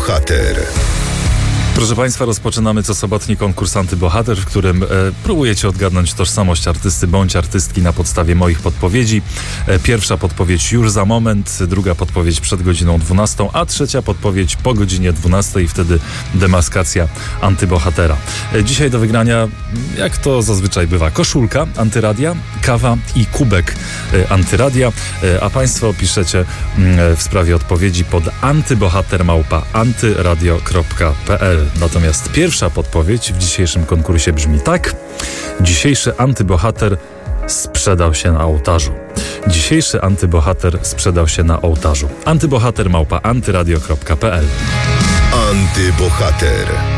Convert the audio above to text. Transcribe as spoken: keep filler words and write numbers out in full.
Antybohater. Proszę Państwa, rozpoczynamy co sobotni konkurs Antybohater, w którym e, próbujecie odgadnąć tożsamość artysty bądź artystki na podstawie moich podpowiedzi. E, pierwsza podpowiedź już za moment, druga podpowiedź przed godziną dwunastą, a trzecia podpowiedź po godzinie dwunastej i wtedy demaskacja Antybohatera. E, dzisiaj do wygrania, jak to zazwyczaj bywa, koszulka Antyradia, kawa i kubek e, Antyradia, e, a Państwo piszecie mm, w sprawie odpowiedzi pod antybohater małpa antyradio kropka pe el. Natomiast pierwsza podpowiedź w dzisiejszym konkursie brzmi tak. Dzisiejszy antybohater sprzedał się na ołtarzu. Dzisiejszy antybohater sprzedał się na ołtarzu. Antybohater małpa antyradio kropka pe el. Antybohater.